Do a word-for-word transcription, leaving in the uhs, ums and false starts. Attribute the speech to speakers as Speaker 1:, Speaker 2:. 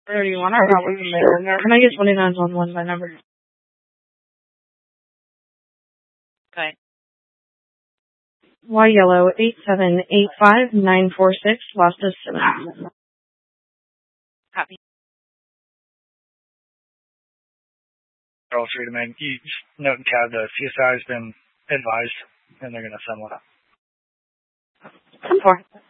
Speaker 1: thirty-one, I forgot what the middle number. Can I get twenty-nines on one by number?
Speaker 2: Okay.
Speaker 1: Y yellow eight seven eight five nine four six, last is seven.
Speaker 2: Copy.
Speaker 3: All three to make each note and tab the C S I has been advised, and they're going to send one up.
Speaker 1: ten four.